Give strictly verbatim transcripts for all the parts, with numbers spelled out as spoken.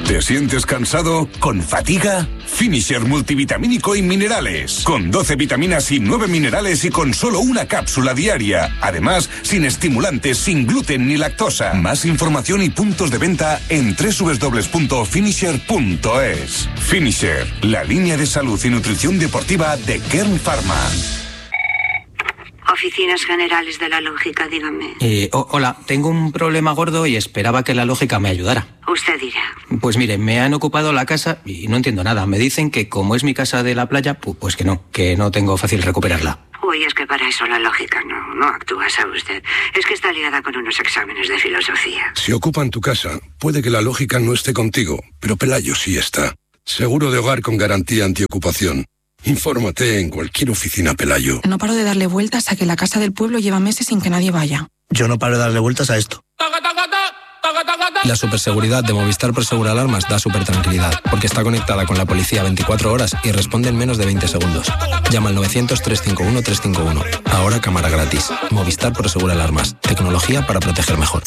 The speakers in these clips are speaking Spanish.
¿Te sientes cansado? ¿Con fatiga? Finisher multivitamínico y minerales. Con doce vitaminas y nueve minerales y con solo una cápsula diaria. Además, sin estimulantes, sin gluten ni lactosa. Más información y puntos de venta en doble u doble u doble u punto finisher punto es. Finisher, la línea de salud y nutrición deportiva de Kern Pharma. Oficinas Generales de la Lógica, dígame. Eh, oh, hola, tengo un problema gordo y esperaba que la lógica me ayudara. Usted dirá. Pues mire, me han ocupado la casa y no entiendo nada. Me dicen que como es mi casa de la playa, pu- pues que no, que no tengo fácil recuperarla. Uy, es que para eso la lógica no, no actúa, ¿sabe usted? Es que está liada con unos exámenes de filosofía. Si ocupan tu casa, puede que la lógica no esté contigo, pero Pelayo sí está. Seguro de hogar con garantía antiocupación. Infórmate en cualquier oficina Pelayo. No paro de darle vueltas a que la casa del pueblo lleva meses sin que nadie vaya. Yo no paro de darle vueltas a esto. La superseguridad de Movistar Prosegur Alarmas da súper tranquilidad, porque está conectada con la policía veinticuatro horas y responde en menos de veinte segundos. Llama al novecientos, trescientos cincuenta y uno, trescientos cincuenta y uno. Ahora cámara gratis. Movistar Prosegur Alarmas. Tecnología para proteger mejor.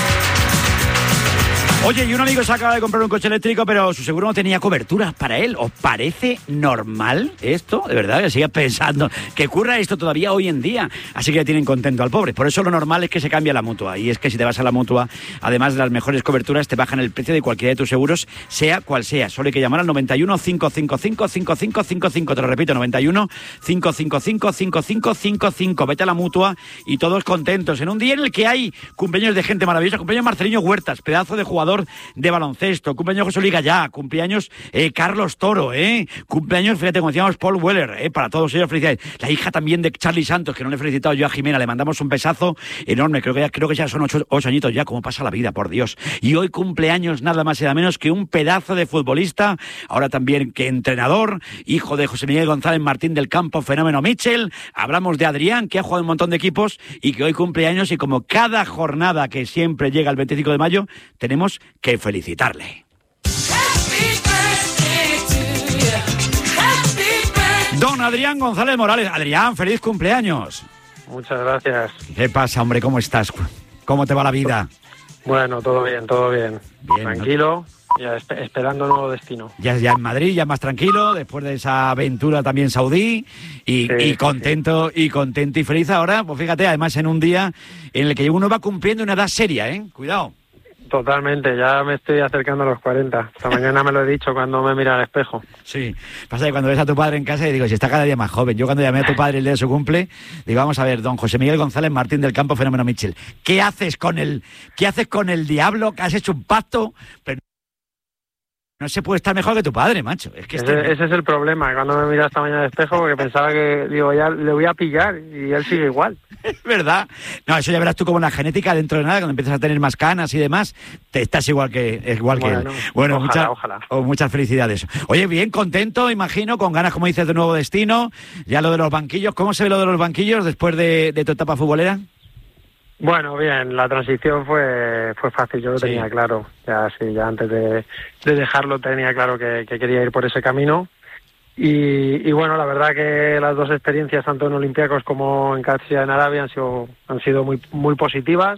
Oye, y un amigo se acaba de comprar un coche eléctrico, pero su seguro no tenía cobertura para él. ¿Os parece normal esto? De verdad, que sigas pensando que ocurra esto todavía hoy en día. Así que tienen contento al pobre. Por eso lo normal es que se cambie a la Mutua. Y es que si te vas a la Mutua, además de las mejores coberturas, te bajan el precio de cualquiera de tus seguros, sea cual sea. Solo hay que llamar al noventa y uno, cinco cinco cinco, cinco cinco cinco cinco. Te lo repito, noventa y uno, cinco cinco cinco, cinco cinco cinco cinco. Vete a la Mutua y todos contentos. En un día en el que hay cumpleaños de gente maravillosa. Cumpleaños Marcelino Huertas, pedazo de jugador de baloncesto, cumpleaños José Luis Gallá, cumpleaños eh, Carlos Toro, eh, cumpleaños, fíjate, como decíamos, Paul Weller, eh, para todos ellos felicidades. La hija también de Charlie Santos, que no le he felicitado yo a Jimena, le mandamos un besazo enorme, creo que ya, creo que ya son ocho, ocho añitos ya, como pasa la vida, por Dios. Y hoy cumpleaños nada más y nada menos que un pedazo de futbolista, ahora también que entrenador, hijo de José Miguel González Martín del Campo, fenómeno Mitchell. Hablamos de Adrián, que ha jugado un montón de equipos y que hoy cumpleaños, y como cada jornada que siempre llega el veinticinco de mayo, tenemos que felicitarle. Don Adrián González Morales. Adrián, feliz cumpleaños. Muchas gracias. ¿Qué pasa, hombre? ¿Cómo estás? ¿Cómo te va la vida? Bueno, todo bien, todo bien. Bien, tranquilo, ¿no? Ya esp- esperando un nuevo destino. Ya, ya en Madrid, ya más tranquilo, después de esa aventura también saudí, y, Sí, y contento, sí. y contento y feliz ahora, pues fíjate, además en un día en el que uno va cumpliendo una edad seria, ¿eh? Cuidado. Totalmente, ya me estoy acercando a los cuarenta. Esta mañana me lo he dicho cuando me mira al espejo. Sí, pasa que cuando ves a tu padre en casa y digo, si está cada día más joven. Yo cuando llamé a tu padre el día de su cumple, digo, vamos a ver, don José Miguel González Martín del Campo, fenómeno Mitchell, ¿qué haces con el, qué haces con el diablo? ¿Has hecho un pacto? Pero no se puede estar mejor que tu padre, macho. Es que ese, este... ese es el problema, cuando me mira esta mañana al espejo, porque pensaba que, digo, ya le voy a pillar y él sigue igual. Es verdad. No, eso ya verás tú como la genética dentro de nada, cuando empiezas a tener más canas y demás, te estás igual que igual Bueno, que él. Bueno, ojalá, muchas, ojalá. oh, muchas felicidades. Oye, bien, contento, imagino, con ganas, como dices, de nuevo destino. Ya lo de los banquillos, ¿cómo se ve lo de los banquillos después de, de tu etapa futbolera? Bueno, bien, la transición fue fue fácil, yo lo Sí. tenía claro. Ya sí, ya antes de, de dejarlo tenía claro que, que quería ir por ese camino. Y, y bueno, la verdad que las dos experiencias, tanto en Olympiacos como en Qadsia en Arabia, han sido han sido muy muy positivas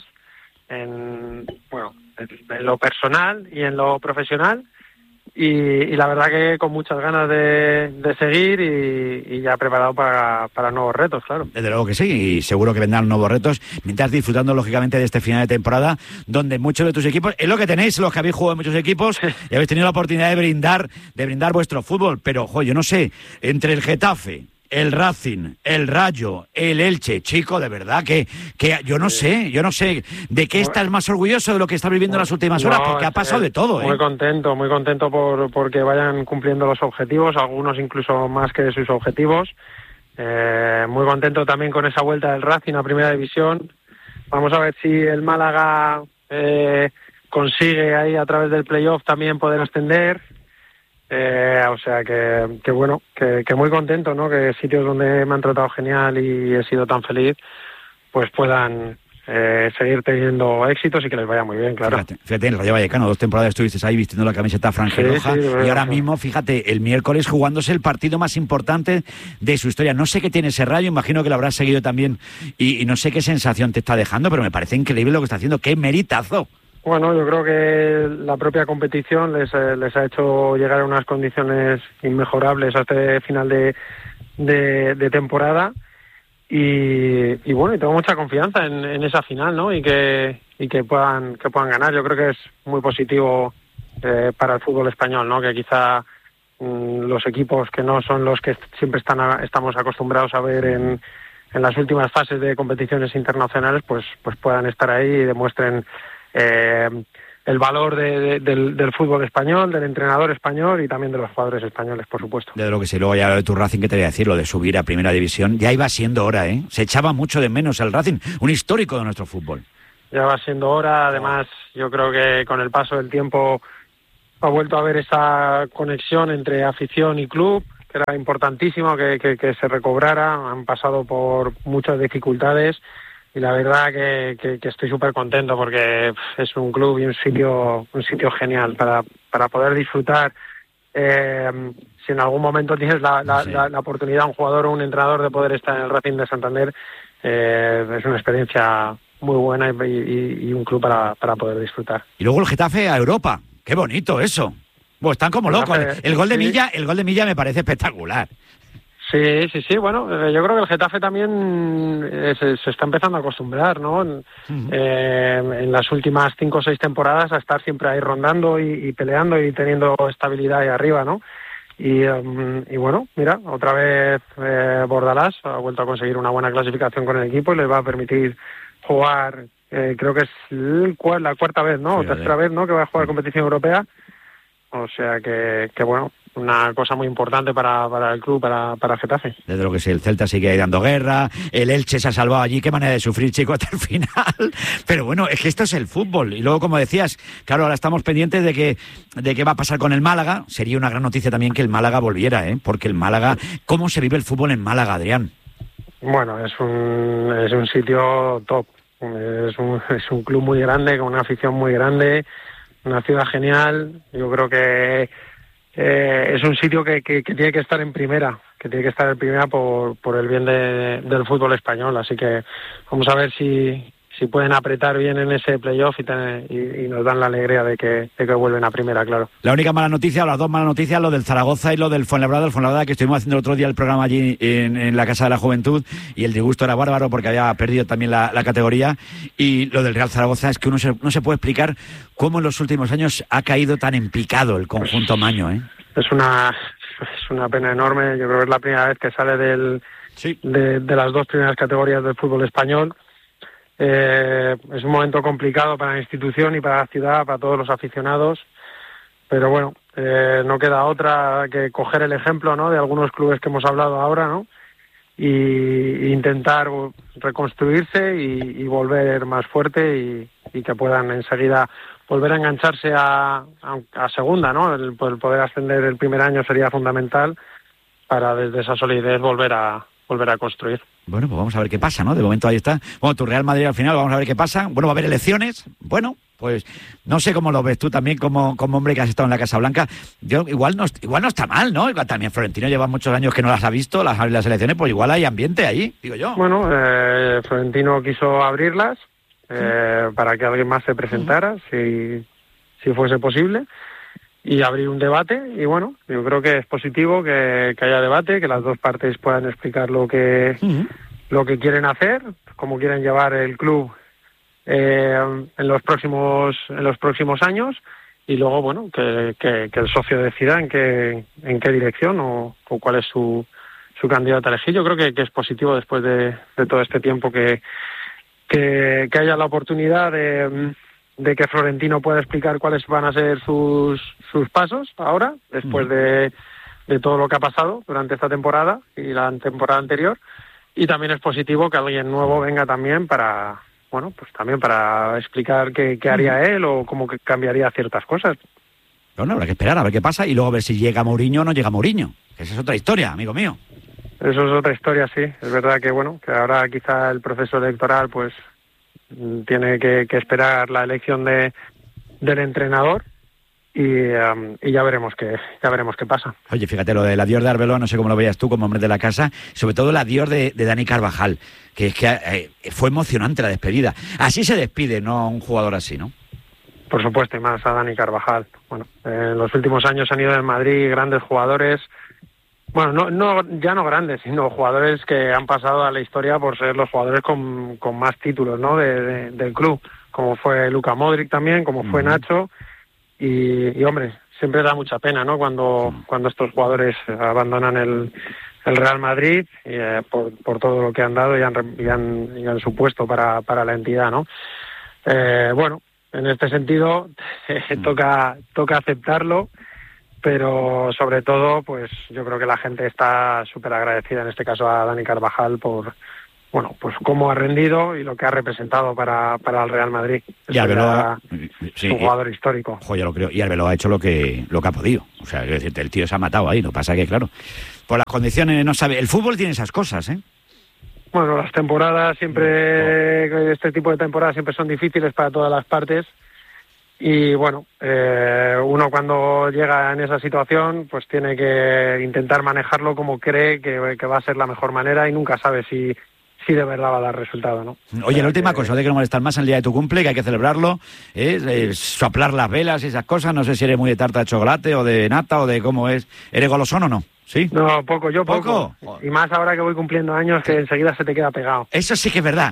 en bueno en, en lo personal y en lo profesional. Y, y la verdad que con muchas ganas de, de seguir y, y ya preparado para, para nuevos retos, claro. Desde luego que sí, y seguro que vendrán nuevos retos, mientras disfrutando lógicamente de este final de temporada, donde muchos de tus equipos, es lo que tenéis, los que habéis jugado en muchos equipos, y habéis tenido la oportunidad de brindar, de brindar vuestro fútbol, pero ojo, yo no sé, entre el Getafe, el Racing, el Rayo, el Elche, chico, de verdad que, que yo no sé, yo no sé de qué estás más orgulloso de lo que estás viviendo en las últimas horas, No, porque ha pasado de todo, Muy ¿eh? contento, muy contento por porque vayan cumpliendo los objetivos, algunos incluso más que sus objetivos. Eh, muy contento también con esa vuelta del Racing a Primera División. Vamos a ver si el Málaga eh, consigue ahí a través del playoff también poder ascender. Eh, o sea que, que bueno, que, que muy contento, ¿no? Que sitios donde me han tratado genial y he sido tan feliz, pues puedan eh, seguir teniendo éxitos y que les vaya muy bien, claro. Fíjate, fíjate, en el Rayo Vallecano, dos temporadas estuviste ahí vistiendo la camiseta franjeroja, Sí, sí, y ahora verdad. mismo, fíjate, el miércoles jugándose el partido más importante de su historia. No sé qué tiene ese Rayo, imagino que lo habrás seguido también, y, y no sé qué sensación te está dejando, pero me parece increíble lo que está haciendo. ¡Qué meritazo! Bueno, yo creo que la propia competición les, eh, les ha hecho llegar a unas condiciones inmejorables hasta el final de, de, de temporada y, y bueno, y tengo mucha confianza en, en esa final, ¿no? Y que y que puedan que puedan ganar. Yo creo que es muy positivo eh, para el fútbol español, ¿no? Que quizá mmm, los equipos que no son los que siempre están a, estamos acostumbrados a ver en, en las últimas fases de competiciones internacionales, pues pues puedan estar ahí y demuestren Eh, el valor de, de, del, del fútbol español, del entrenador español y también de los jugadores españoles, por supuesto. De lo que sí, luego ya lo de tu Racing, que te voy a decir, lo de subir a Primera División, ya iba siendo hora, ¿eh? Se echaba mucho de menos el Racing, un histórico de nuestro fútbol. Ya va siendo hora, además yo creo que con el paso del tiempo ha vuelto a haber esa conexión entre afición y club, que era importantísimo que, que, que se recobrara. Han pasado por muchas dificultades y la verdad que, que, que estoy súper contento porque es un club y un sitio un sitio genial para, para poder disfrutar. Eh, si en algún momento tienes la, la, sí. la, la oportunidad, un jugador o un entrenador, de poder estar en el Racing de Santander, eh, es una experiencia muy buena y, y, y un club para, para poder disfrutar. Y luego el Getafe a Europa. ¡Qué bonito eso! Bueno, están como locos. El, el gol de sí. Milla, el gol de Milla me parece espectacular. Sí, sí, sí, bueno, eh, yo creo que el Getafe también eh, se, se está empezando a acostumbrar, ¿no? En, uh-huh. eh, en las últimas cinco o seis temporadas a estar siempre ahí rondando y, y peleando y teniendo estabilidad ahí arriba, ¿no? Y, um, y bueno, mira, otra vez eh, Bordalás ha vuelto a conseguir una buena clasificación con el equipo y les va a permitir jugar, eh, creo que es el, la cuarta vez, ¿no? Sí, o tercera vez, ¿no? Que va a jugar competición europea. O sea que, que bueno, una cosa muy importante para, para el club, para, para Getafe. Desde lo que sí, el Celta sigue ahí dando guerra, el Elche se ha salvado allí, qué manera de sufrir, chico, hasta el final. Pero bueno, es que esto es el fútbol. Y luego, como decías, claro, ahora estamos pendientes de que de qué va a pasar con el Málaga. Sería una gran noticia también que el Málaga volviera, ¿eh? Porque el Málaga, ¿cómo se vive el fútbol en Málaga, Adrián? Bueno, es un, es un sitio top. Es un, es un club muy grande, con una afición muy grande, una ciudad genial. Yo creo que eh, es un sitio que, que, que tiene que estar en primera, que tiene que estar en primera por, por el bien de, del fútbol español. Así que vamos a ver si, si pueden apretar bien en ese playoff y, ten, y, y nos dan la alegría de que, de que vuelven a primera, claro. La única mala noticia, o las dos malas noticias, lo del Zaragoza y lo del Fuenlabrada, el Fuenlabrada, que estuvimos haciendo el otro día el programa allí en, en la Casa de la Juventud, y el disgusto era bárbaro porque había perdido también la, la categoría. Y lo del Real Zaragoza es que uno se, no se puede explicar cómo en los últimos años ha caído tan en picado el conjunto maño, ¿eh? Es una, es una pena enorme. Yo creo que es la primera vez que sale del, sí. de, de las dos primeras categorías del fútbol español. Eh, es un momento complicado para la institución y para la ciudad, para todos los aficionados, pero bueno, eh, no queda otra que coger el ejemplo, ¿no?, de algunos clubes que hemos hablado ahora, ¿no?, y, y intentar reconstruirse y, y volver más fuerte y, y que puedan enseguida volver a engancharse a, a, a segunda, ¿no? El, el poder ascender el primer año sería fundamental para desde esa solidez volver a volver a construir. Bueno, pues vamos a ver qué pasa, ¿no? De momento ahí está. Bueno, tu Real Madrid al final, vamos a ver qué pasa. Bueno, va a haber elecciones. Bueno, pues no sé cómo lo ves tú también como, como hombre que has estado en la Casa Blanca. Yo igual no, igual no está mal, ¿no? Igual también Florentino lleva muchos años que no las ha visto, las, las elecciones, pues igual hay ambiente ahí, digo yo. Bueno, eh, Florentino quiso abrirlas eh, para que alguien más se presentara, uh-huh. si, si fuese posible, y abrir un debate. Y bueno, yo creo que es positivo que, que haya debate, que las dos partes puedan explicar lo que, uh-huh. lo que quieren hacer, cómo quieren llevar el club eh, en los próximos en los próximos años, y luego bueno que, que, que el socio decida en qué en qué dirección o, o cuál es su su candidato a elegir. Yo creo que, que es positivo después de, de todo este tiempo que, que que haya la oportunidad de de que Florentino pueda explicar cuáles van a ser sus sus pasos ahora, después de, de todo lo que ha pasado durante esta temporada y la temporada anterior. Y también es positivo que alguien nuevo venga también para, bueno, pues también para explicar qué, qué haría él o cómo que cambiaría ciertas cosas. Bueno, habrá que esperar a ver qué pasa y luego a ver si llega Mourinho o no llega Mourinho. Esa es otra historia, amigo mío. Eso es otra historia, sí. Es verdad que, bueno, que ahora quizá el proceso electoral, pues, tiene que, que esperar la elección de del entrenador y, um, y ya veremos qué ya veremos qué pasa. Oye, fíjate, lo del adiós de Arbeloa, no sé cómo lo veías tú como hombre de la casa, sobre todo el adiós de, de Dani Carvajal, que es que eh, fue emocionante la despedida. Así se despide, no un jugador así, ¿no? por supuesto, y más a Dani Carvajal. Bueno, eh, en los últimos años han ido en Madrid grandes jugadores, bueno, no, no ya no grandes, sino jugadores que han pasado a la historia por ser los jugadores con, con más títulos, ¿no? de, de, del club, como fue Luka Modric también, como fue uh-huh. Nacho, y, y hombre, siempre da mucha pena, ¿no? Cuando, uh-huh. cuando estos jugadores abandonan el, el Real Madrid, y, eh, por, por todo lo que han dado y han, y han, y han supuesto para, para la entidad, ¿no? Eh, bueno, en este sentido uh-huh. toca, toca aceptarlo, pero sobre todo, pues yo creo que la gente está súper agradecida, en este caso a Dani Carvajal, por, bueno, pues cómo ha rendido y lo que ha representado para, para el Real Madrid. Y Arbeloa, sí, un jugador histórico. Joder, lo creo. Y Arbeloa ha hecho lo que lo que ha podido. O sea, es decir, el tío se ha matado ahí. Lo que pasa es que, claro, por las condiciones no sabe. El fútbol tiene esas cosas, ¿eh? Bueno, las temporadas siempre, este tipo de temporadas siempre son difíciles para todas las partes. Y bueno, eh, uno cuando llega en esa situación pues tiene que intentar manejarlo como cree que, que va a ser la mejor manera, y nunca sabe si, si de verdad va a dar resultado, ¿no? Oye, la última que... cosa, de que no molestar más en el día de tu cumple, que hay que celebrarlo, es eh, soplar las velas y esas cosas. No sé si eres muy de tarta de chocolate o de nata o de cómo es. ¿Eres golosón o no? ¿Sí? No, poco, yo poco. ¿Poco? Y más ahora que voy cumpliendo años, que enseguida se te queda pegado. Eso sí que es verdad.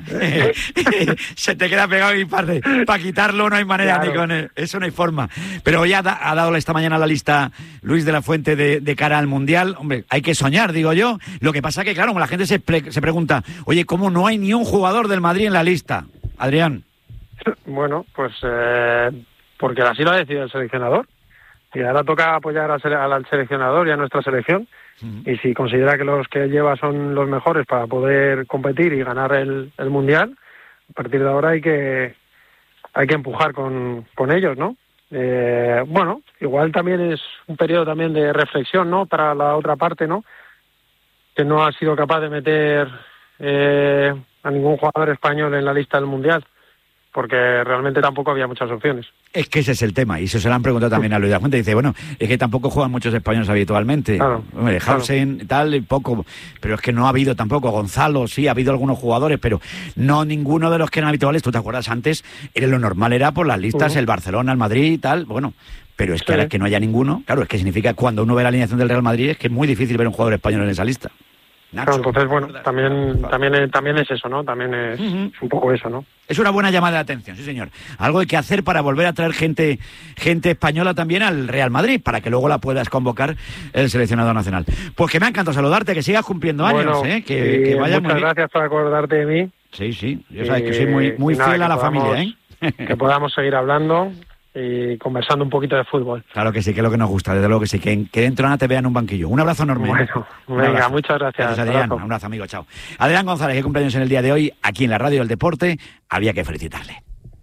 Se te queda pegado y para, para quitarlo no hay manera, claro. Ni con el, eso no hay forma. Pero ya da, ha dado esta mañana la lista Luis de la Fuente de, de cara al Mundial. Hombre, hay que soñar, digo yo. Lo que pasa que, claro, la gente se, pre, se pregunta, oye, ¿cómo no hay ni un jugador del Madrid en la lista? Adrián. Bueno, pues eh, porque así lo ha decidido el seleccionador. Y ahora toca apoyar al, sele- al seleccionador y a nuestra selección. Uh-huh. Y si considera que los que lleva son los mejores para poder competir y ganar el, el Mundial, a partir de ahora hay que hay que empujar con, con ellos, ¿no? Eh, bueno, igual también es un periodo también de reflexión, ¿no? Para la otra parte, ¿no? Que no ha sido capaz de meter eh, a ningún jugador español en la lista del Mundial, porque realmente tampoco había muchas opciones. Es que ese es el tema, y eso se lo han preguntado también a Luis de la Fuente. Dice, bueno, es que tampoco juegan muchos españoles habitualmente. Claro, Hombre, Hausen, claro. tal, y poco, pero es que no ha habido tampoco. Gonzalo, sí, ha habido algunos jugadores, pero no ninguno de los que eran habituales. ¿Tú te acuerdas antes? Era lo normal era por las listas, uh-huh. el Barcelona, el Madrid y tal, bueno. Pero es que sí. ahora es que no haya ninguno, claro, es que significa cuando uno ve la alineación del Real Madrid es que es muy difícil ver un jugador español en esa lista. Nacho, claro, entonces, bueno, también también también es eso, ¿no? También es, uh-huh. es un poco eso, ¿no? Es una buena llamada de atención, sí, señor. Algo hay que hacer para volver a traer gente gente española también al Real Madrid, para que luego la puedas convocar el seleccionador nacional. Pues que me ha encantado saludarte, que sigas cumpliendo años, bueno, ¿eh? Que, que vaya muchas muy gracias por acordarte de mí. Sí, sí, yo sabes que soy muy, muy fiel nada, a la podamos, familia, ¿eh? Que podamos seguir hablando y conversando un poquito de fútbol. Claro que sí, que es lo que nos gusta, desde luego que sí, que, que dentro de nada te vean en un banquillo. Un abrazo enorme. Bueno, venga, abrazo. Muchas gracias. Gracias, Adrián. Un abrazo, amigo, chao. Adrián González, que cumpleaños en el día de hoy, aquí en la Radio del Deporte, había que felicitarle.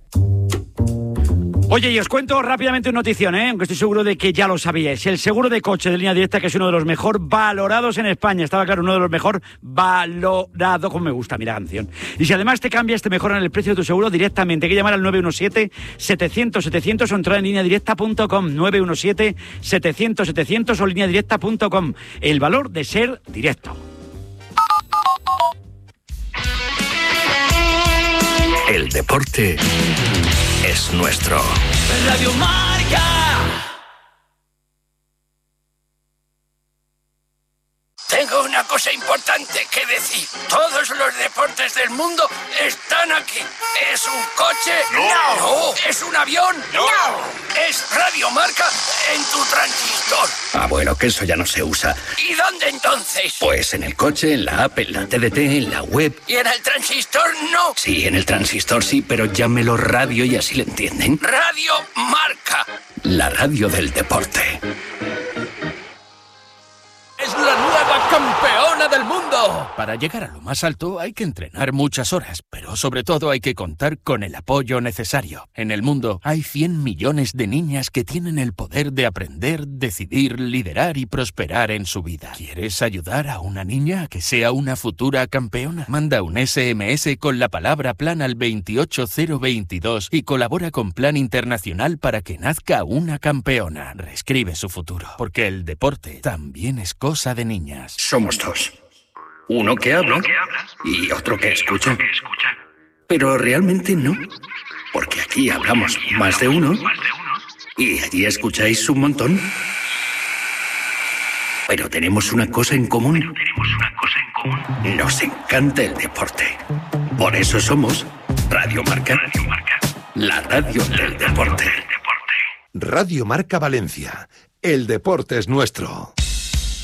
Oye, y os cuento rápidamente una notición, ¿eh? Aunque estoy seguro de que ya lo sabíais. El seguro de coche de Línea Directa, que es uno de los mejor valorados en España. Estaba claro, uno de los mejor valorados. Como me gusta, mira canción. Y si además te cambias, te mejoran el precio de tu seguro directamente. Hay que llamar al nueve uno siete, setecientos, setecientos o entrar en línea directa punto com. nueve uno siete, setecientos, setecientos o línea directa punto com. El valor de ser directo. El deporte es nuestro. Radio Marca. Tengo una cosa importante que decir. Todos los deportes del mundo están aquí. ¿Es un coche? No. No. ¿Es un avión? No. ¿Es Radio Marca en tu transistor? Ah, bueno, que eso ya no se usa. ¿Y dónde entonces? Pues en el coche, en la app, en la T D T, en la web. ¿Y en el transistor no? Sí, en el transistor sí, pero llámelo radio y así le entienden. Radio Marca. La radio del deporte. ¡Es la nueva campeona del mundo! Para llegar a lo más alto hay que entrenar muchas horas, pero sobre todo hay que contar con el apoyo necesario. En el mundo hay cien millones de niñas que tienen el poder de aprender, decidir, liderar y prosperar en su vida. ¿Quieres ayudar a una niña a que sea una futura campeona? Manda un ese eme ese con la palabra plan al veintiocho cero veintidós y colabora con Plan Internacional para que nazca una campeona. Reescribe su futuro, porque el deporte también es cosa de niñas. Somos dos. Uno que habla y otro que escucha. Pero realmente no. Porque aquí hablamos más de uno y allí escucháis un montón. Pero tenemos una cosa en común. Nos encanta el deporte. Por eso somos Radio Marca. La radio del deporte. Radio Marca Valencia. El deporte es nuestro.